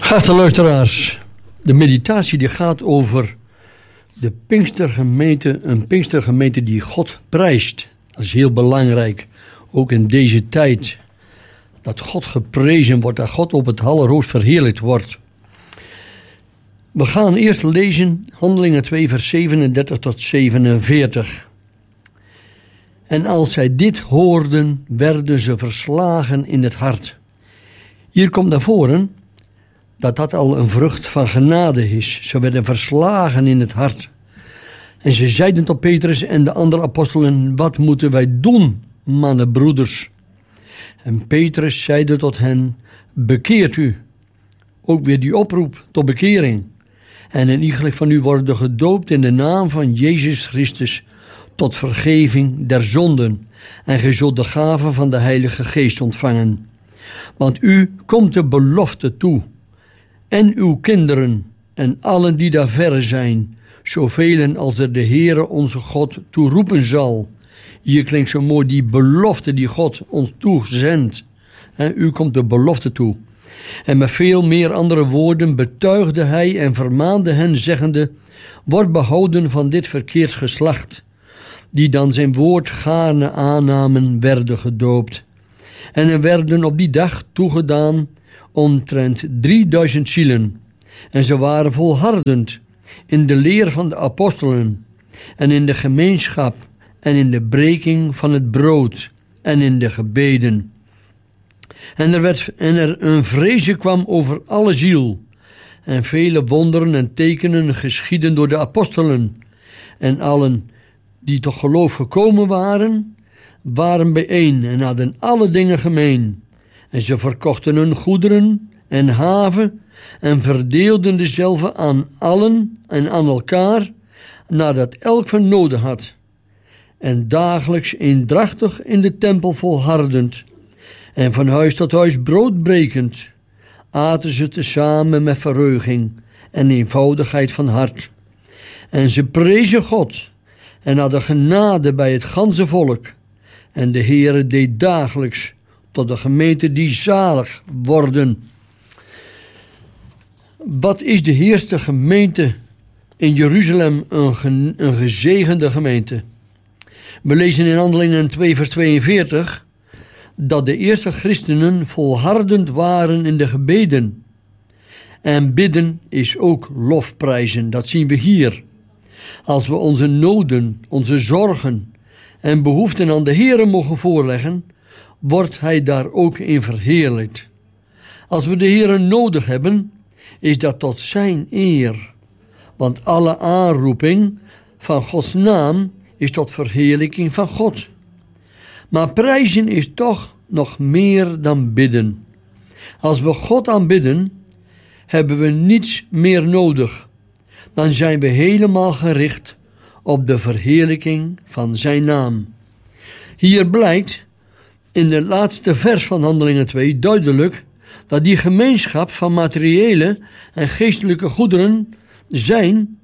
Geachte luisteraars, de meditatie die gaat over de Pinkstergemeente, een Pinkstergemeente die God prijst. Dat is heel belangrijk, ook in deze tijd, dat God geprezen wordt, dat God op het allerhoogst verheerlijkt wordt. We gaan eerst lezen Handelingen 2 vers 37 tot 47. En als zij dit hoorden, werden ze verslagen in het hart. Hier komt naar voren dat al een vrucht van genade is. Ze werden verslagen in het hart. En ze zeiden tot Petrus en de andere apostelen: wat moeten wij doen, mannen, broeders? En Petrus zeide tot hen: bekeert u. Ook weer die oproep tot bekering. En een iegelijk van u worden gedoopt in de naam van Jezus Christus tot vergeving der zonden. En gij zult de gave van de Heilige Geest ontvangen. Want u komt de belofte toe. En uw kinderen en allen die daar verre zijn, zoveel als er de Heere onze God toeroepen zal. Hier klinkt zo mooi die belofte die God ons toezendt. U komt de belofte toe. En met veel meer andere woorden betuigde hij en vermaande hen, zeggende: word behouden van dit verkeerd geslacht, die dan zijn woord gaarne aannamen, werden gedoopt. En er werden op die dag toegedaan omtrent 3000 zielen. En ze waren volhardend in de leer van de apostelen en in de gemeenschap en in de breking van het brood en in de gebeden. En er een vrezen kwam over alle ziel. En vele wonderen en tekenen geschieden door de apostelen. En allen die tot geloof gekomen waren bijeen en hadden alle dingen gemeen. En ze verkochten hun goederen en haven en verdeelden dezelve aan allen en aan elkaar, nadat elk van noden had. En dagelijks eendrachtig in de tempel volhardend en van huis tot huis brood brekend, aten ze tezamen met verheuging en eenvoudigheid van hart. En ze prezen God en hadden genade bij het ganse volk. En de Heere deed dagelijks tot de gemeente die zalig worden. Wat is de eerste gemeente in Jeruzalem een gezegende gemeente? We lezen in Handelingen 2 vers 42 dat de eerste christenen volhardend waren in de gebeden. En bidden is ook lofprijzen, dat zien we hier. Als we onze noden, onze zorgen en behoeften aan de Heere mogen voorleggen, wordt Hij daar ook in verheerlijkt. Als we de Heere nodig hebben, is dat tot zijn eer. Want alle aanroeping van Gods naam is tot verheerlijking van God. Maar prijzen is toch nog meer dan bidden. Als we God aanbidden, hebben we niets meer nodig. Dan zijn we helemaal gericht op de verheerlijking van zijn naam. Hier blijkt in de laatste vers van Handelingen 2 duidelijk dat die gemeenschap van materiële en geestelijke goederen zijn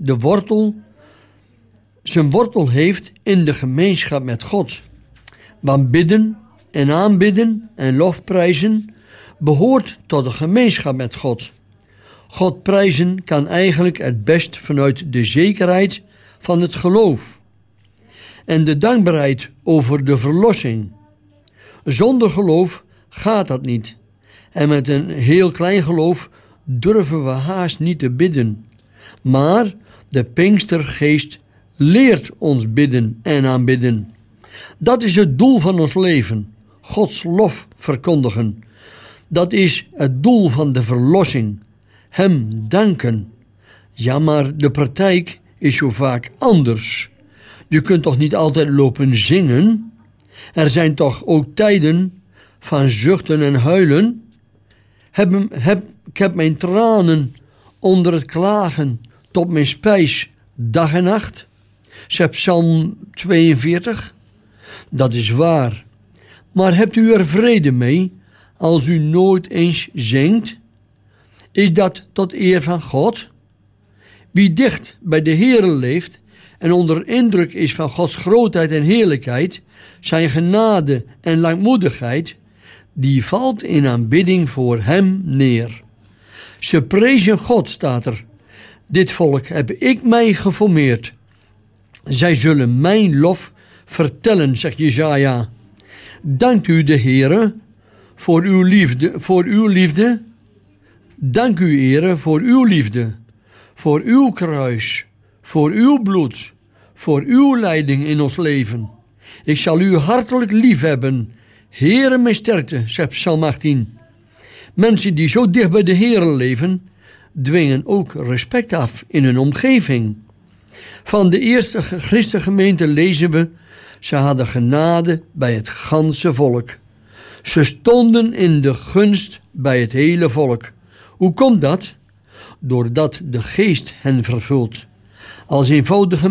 wortel heeft in de gemeenschap met God. Want bidden en aanbidden en lofprijzen behoort tot de gemeenschap met God. God prijzen kan eigenlijk het best vanuit de zekerheid van het geloof en de dankbaarheid over de verlossing. Zonder geloof gaat dat niet. En met een heel klein geloof durven we haast niet te bidden. Maar de Pinkstergeest leert ons bidden en aanbidden. Dat is het doel van ons leven. Gods lof verkondigen. Dat is het doel van de verlossing. Hem danken. Ja, maar de praktijk is zo vaak anders. Je kunt toch niet altijd lopen zingen? Er zijn toch ook tijden van zuchten en huilen? Ik heb mijn tranen onder het klagen tot mijn spijs dag en nacht. Zegt Psalm 42. Dat is waar. Maar hebt u er vrede mee als u nooit eens zingt? Is dat tot eer van God? Wie dicht bij de Heere leeft en onder indruk is van Gods grootheid en heerlijkheid, zijn genade en langmoedigheid, die valt in aanbidding voor hem neer. Ze prezen God, staat er. Dit volk heb ik mij geformeerd. Zij zullen mijn lof vertellen, zegt Jesaja. Dank u de Heere voor uw liefde. Dank u, Heere, voor uw liefde. Voor uw kruis. Voor uw bloed. Voor uw leiding in ons leven. Ik zal u hartelijk lief hebben. Heere, mijn sterkte, zegt Psalm 18. Mensen die zo dicht bij de Heere leven, dwingen ook respect af in hun omgeving. Van de eerste christengemeente lezen we: ze hadden genade bij het ganse volk. Ze stonden in de gunst bij het hele volk. Hoe komt dat? Doordat de geest hen vervult. Als eenvoudige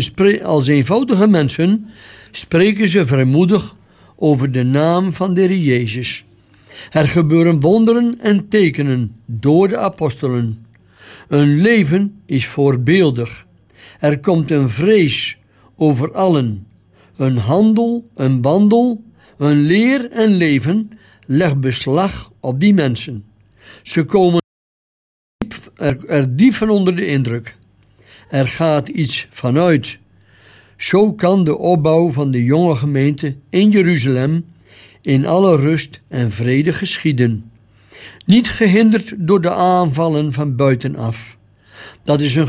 mensen spreken ze vrijmoedig over de naam van de Heer Jezus. Er gebeuren wonderen en tekenen door de apostelen. Hun leven is voorbeeldig. Er komt een vrees over allen. Hun handel, hun wandel, hun leer en leven legt beslag op die mensen. Ze komen er diep van onder de indruk. Er gaat iets vanuit. Zo kan de opbouw van de jonge gemeente in Jeruzalem in alle rust en vrede geschieden. Niet gehinderd door de aanvallen van buitenaf. Dat is een